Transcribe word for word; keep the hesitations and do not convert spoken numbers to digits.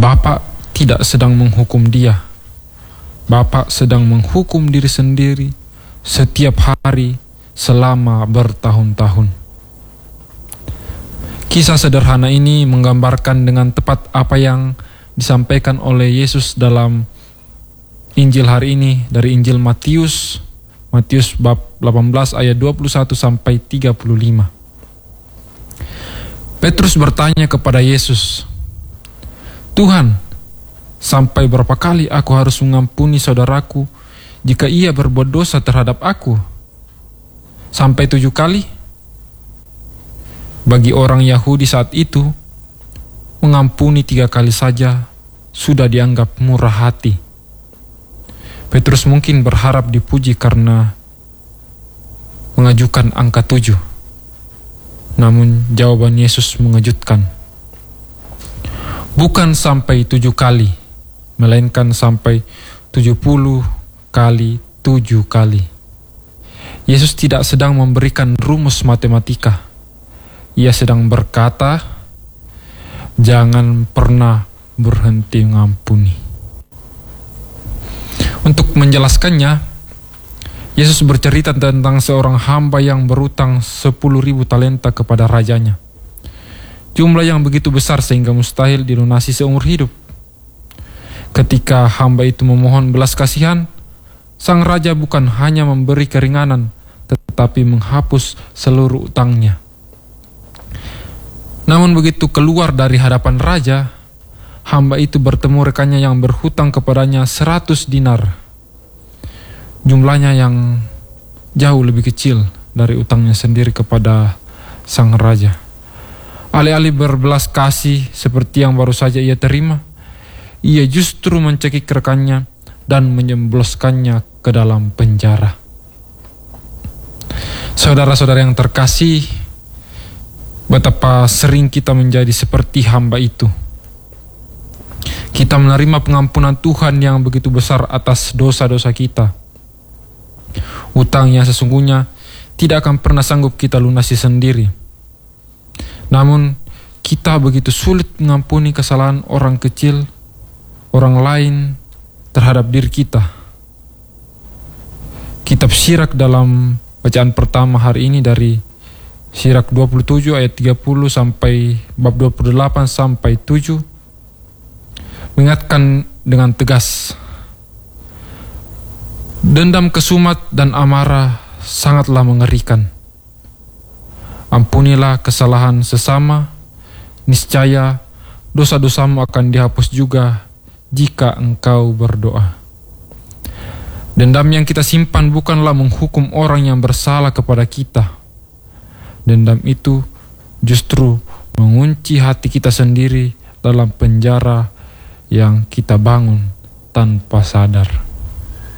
Bapa tidak sedang menghukum dia. Bapa sedang menghukum diri sendiri setiap hari selama bertahun-tahun. Kisah sederhana ini menggambarkan dengan tepat apa yang disampaikan oleh Yesus dalam Injil hari ini dari Injil Matius, Matius bab delapan belas ayat dua puluh satu sampai tiga puluh lima. Petrus bertanya kepada Yesus, "Tuhan, sampai berapa kali aku harus mengampuni saudaraku jika ia berbuat dosa terhadap aku? Sampai tujuh kali?" Bagi orang Yahudi saat itu, mengampuni tiga kali saja sudah dianggap murah hati. Petrus mungkin berharap dipuji karena mengajukan angka tujuh. Namun jawaban Yesus mengejutkan. Bukan sampai tujuh kali, melainkan sampai tujuh puluh kali tujuh kali. Yesus tidak sedang memberikan rumus matematika. Ia sedang berkata, jangan pernah berhenti mengampuni. Untuk menjelaskannya, Yesus bercerita tentang seorang hamba yang berutang sepuluh ribu talenta kepada rajanya. Jumlah yang begitu besar sehingga mustahil dilunasi seumur hidup. Ketika hamba itu memohon belas kasihan, sang raja bukan hanya memberi keringanan, tetapi menghapus seluruh utangnya. Namun begitu keluar dari hadapan raja, hamba itu bertemu rekannya yang berhutang kepadanya seratus dinar. Jumlahnya yang jauh lebih kecil dari utangnya sendiri kepada sang raja. Alih-alih berbelas kasih seperti yang baru saja ia terima, ia justru mencekik rekannya dan menyembloskannya ke dalam penjara. Saudara-saudara yang terkasih, betapa sering kita menjadi seperti hamba itu. Kita menerima pengampunan Tuhan yang begitu besar atas dosa-dosa kita. Utang yang sesungguhnya tidak akan pernah sanggup kita lunasi sendiri. Namun kita begitu sulit mengampuni kesalahan orang kecil, orang lain terhadap diri kita. Kitab Syirak dalam bacaan pertama hari ini dari Syirak dua puluh tujuh ayat tiga puluh sampai bab dua puluh delapan sampai tujuh mengingatkan dengan tegas, dendam kesumat dan amarah sangatlah mengerikan. Ampunilah kesalahan sesama, niscaya dosa-dosamu akan dihapus juga jika engkau berdoa. Dendam yang kita simpan bukanlah menghukum orang yang bersalah kepada kita. Dendam itu justru mengunci hati kita sendiri dalam penjara yang kita bangun tanpa sadar.